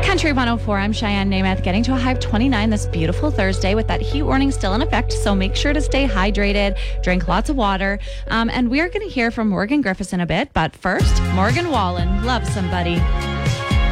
Country 104, I'm Cheyenne Namath, getting to a high of 29 this beautiful Thursday with that heat warning still in effect. So make sure to stay hydrated, drink lots of water. And we are going to hear from Morgan Griffiths in a bit. But first, Morgan Wallen, Love Somebody.